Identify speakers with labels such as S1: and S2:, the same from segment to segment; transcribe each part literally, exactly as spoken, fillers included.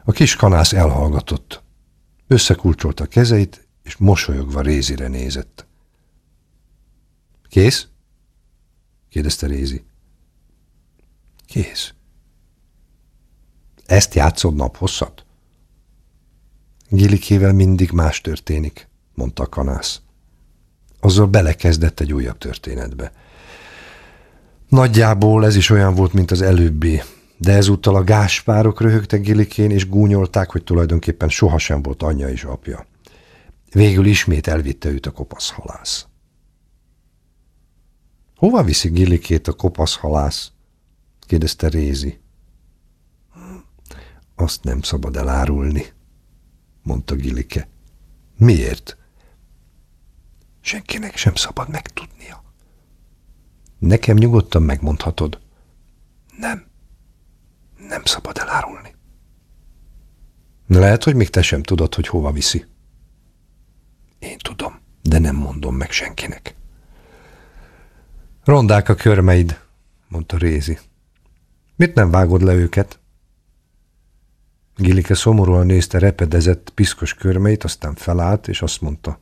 S1: A kis kanász elhallgatott. Összekulcsolta a kezeit, és mosolyogva Rézire nézett. Kész? kérdezte Rézi. Kész. Ezt játszod naphosszat? Gilikével mindig más történik, mondta a kanász. Azzal belekezdett egy újabb történetbe. Nagyjából ez is olyan volt, mint az előbbi, de ezúttal a gáspárok röhögtek Gilikén, és gúnyolták, hogy tulajdonképpen sohasem volt anyja és apja. Végül ismét elvitte őt a kopasz halász. Hova viszi Gilikét a kopasz halász? kérdezte Rézi. Azt nem szabad elárulni, mondta Gilike. Miért? Senkinek sem szabad megtudnia. Nekem nyugodtan megmondhatod. Nem. Nem szabad elárulni. Lehet, hogy még te sem tudod, hogy hova viszi. Én tudom, de nem mondom meg senkinek. Rondák a körmeid, mondta Rézi. Mit nem vágod le őket? Gilike szomorúan nézte repedezett, piszkos körmeit, aztán felállt, és azt mondta.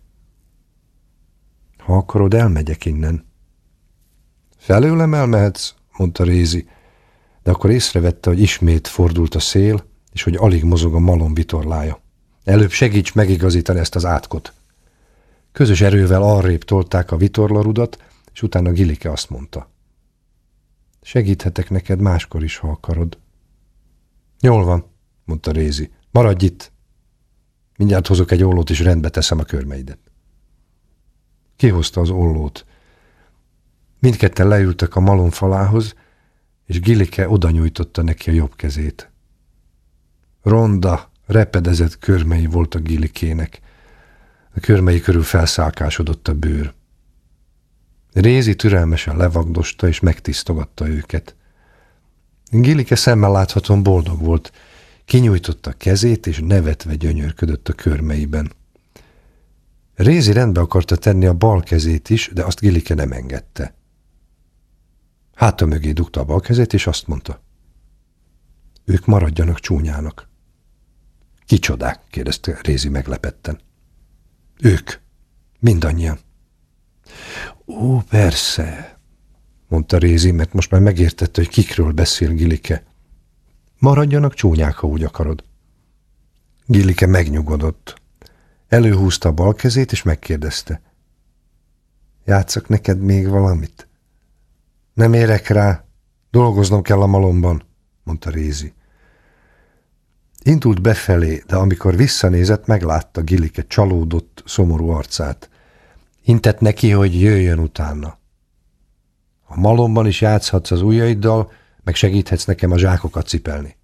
S1: Ha akarod, elmegyek innen. Felőlem elmehetsz, mondta Rézi, de akkor észrevette, hogy ismét fordult a szél, és hogy alig mozog a malom vitorlája. Előbb segíts megigazítani ezt az átkot. Közös erővel arrébb tolták a vitorlarudat, és utána Gilike azt mondta. Segíthetek neked máskor is, ha akarod. Jól van, mondta Rézi. Maradj itt. Mindjárt hozok egy ollót, és rendbe teszem a körmeidet. Kihozta az ollót. Mindketten leültek a malom falához, és Gilike oda nyújtotta neki a jobb kezét. Ronda, repedezett körmei voltak Gilikének. A körmei körül felszálkásodott a bőr. Rézi türelmesen levagdosta és megtisztogatta őket. Gilike szemmel láthatóan boldog volt. Kinyújtotta a kezét, és nevetve gyönyörködött a körmeiben. Rézi rendbe akarta tenni a bal kezét is, de azt Gilike nem engedte. Háta mögé dugta a bal kezét, és azt mondta. Ők maradjanak csúnyának. Kicsodák? kérdezte Rézi meglepetten. Ők. Mindannyian. Ó, persze, mondta Rézi, mert most már megértette, hogy kikről beszél Gilike. Maradjanak csúnyák, ha úgy akarod. Gilike megnyugodott. Előhúzta a bal kezét, és megkérdezte. Játsszak neked még valamit? Nem érek rá, dolgoznom kell a malomban, mondta Rézi. Indult befelé, de amikor visszanézett, meglátta Gilike csalódott, szomorú arcát. Intett neki, hogy jöjjön utána. A malomban is játszhatsz az ujjaiddal, meg segíthetsz nekem a zsákokat cipelni.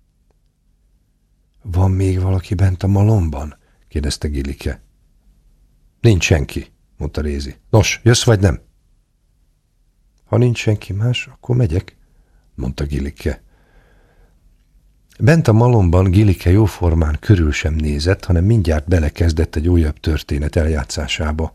S1: Van még valaki bent a malomban? kérdezte Gilike. Nincs senki, mondta Rézi. Nos, jössz vagy nem? Ha nincs senki más, akkor megyek, mondta Gilike. Bent a malomban Gilike jóformán körül sem nézett, hanem mindjárt belekezdett egy újabb történet eljátszásába.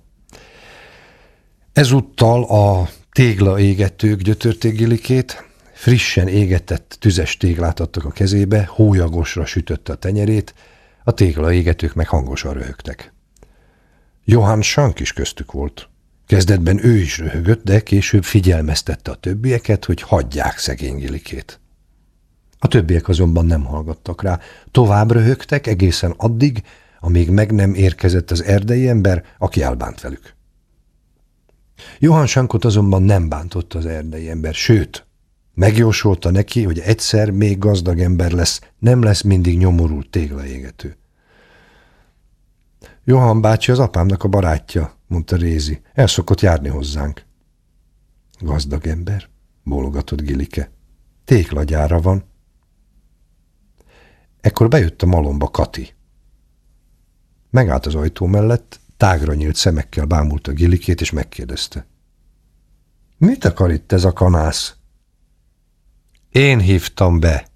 S1: Ezúttal a tégla égetők gyötörték Gilikét, frissen égetett tüzes téglát adtak a kezébe, hólyagosra sütötte a tenyerét, a tégla égetők meg hangosan röhögtek. Johann Sank is köztük volt. Kezdetben ő is röhögött, de később figyelmeztette a többieket, hogy hagyják szegény Gilikét. A többiek azonban nem hallgattak rá. Tovább röhögtek egészen addig, amíg meg nem érkezett az erdei ember, aki elbánt velük. Johann Sankot azonban nem bántotta az erdei ember, sőt, megjósolta neki, hogy egyszer még gazdag ember lesz, nem lesz mindig nyomorult téglaégető. Johann bácsi az apámnak a barátja, mondta Rézi. El szokott járni hozzánk. Gazdag ember, bólogatott Gilike. Téglagyára van. Ekkor bejött a malomba Kati. Megállt az ajtó mellett, tágra nyílt szemekkel bámulta Gilikét, és megkérdezte. Mit akar itt ez a kanász? Én hívtam be,